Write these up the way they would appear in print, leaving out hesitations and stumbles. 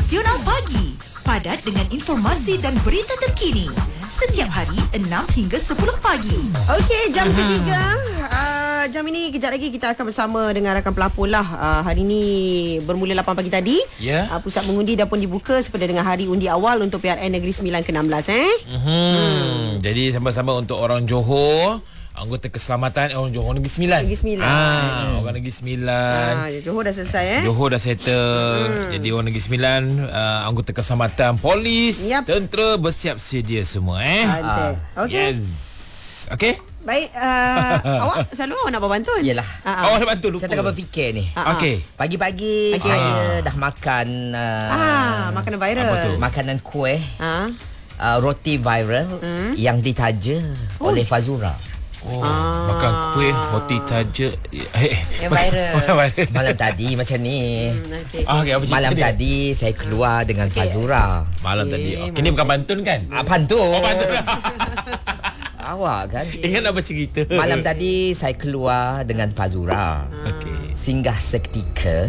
Nasional Pagi. Padat dengan informasi dan berita terkini. Setiap hari 6 hingga 10 pagi. Okey, jam ketiga. Jam ini kejap lagi kita akan bersama dengan rakan pelapor lah. Hari ini bermula 8 pagi tadi. Ya. Pusat mengundi dah pun dibuka sepada dengan hari undi awal untuk PRN Negeri Sembilan ke-16 Jadi sama-sama untuk orang Johor, anggota keselamatan orang Johor Negeri Sembilan. Negeri Sembilan. Orang Negeri Sembilan. Johor dah selesai Johor dah settle. Jadi orang Negeri Sembilan, anggota keselamatan, polis, tentera bersiap sedia semua Cantik. Okey. Yes. Okey. Baik, awak selalu awak nak bawa pantun? Yelah. Awak bantu lupa. Saya tengah berfikir ni. Okey. Pagi-pagi saya dah makan makanan viral. Apa tu? makanan kuih roti viral yang ditaja oleh Fazura. Makan kuih roti taja. Yang viral. Malam tadi macam ni. Okey. Okey, apa cerita Malam dia? tadi saya keluar dengan Fazura. Malam tadi. Okey, ni bukan pantun kan? Pantun. Oh, pantun. Awak kan? Ingat nak bercerita. Malam tadi saya keluar dengan Fazura. Okey. Singgah seketika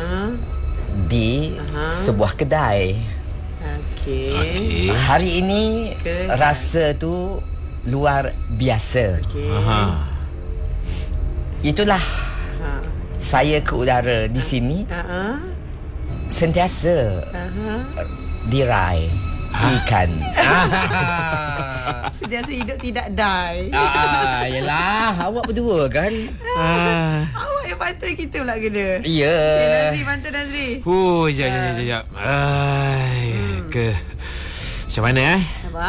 di sebuah kedai. Okey. Hari ini Kedai. rasa tu luar biasa. Aha. Itulah saya ke udara di sini sentiasa dirai ikan. Sentiasa hidup tidak die. Yelah, awak berdua kan? Awak yang pantun kita pula kena. Ya. Nazri, pantun Nazri. Jap. Ke macam mana Apa?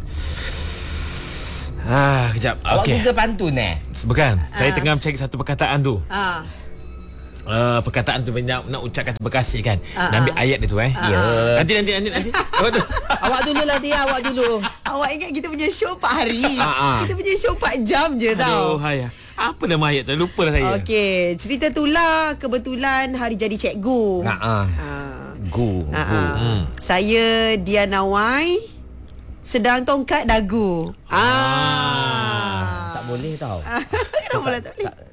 Kejap. Awak Okey. juga pantun Bukan. Saya tengah mencari satu perkataan tu. Perkataan tu nak ucapkan terima kasih kan. Nak ambil ayat dia tu Ya. Nanti. Awak dulu lah dia, awak dulu. Awak ingat kita punya show 4 hari. Ah. Kita punya show 4 jam je tau. Aduh, hai. Apa nama ayat tu? Lupa dah saya. Okey, cerita tulah kebetulan hari jadi cikgu. Gu. Saya Diana Wai sedang tongkat dagu. Tak boleh tau. Kenapa pula tak boleh?